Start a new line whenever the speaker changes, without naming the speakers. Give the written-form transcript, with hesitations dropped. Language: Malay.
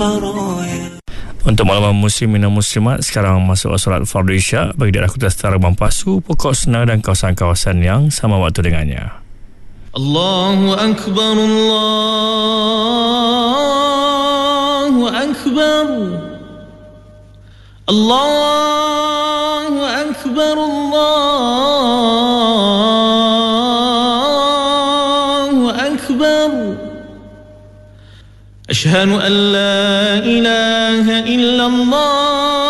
Untuk makluman muslimin dan muslimat, sekarang masuk solat fardu isyak bagi daerah Kota Setara Mampasu, Pokok Sena dan kawasan-kawasan yang sama waktu dengannya.
Allahu Akbar, Allahu Akbar, Allahu Akbar, Allahu Akbar. Ashhadu an la ilaha illallah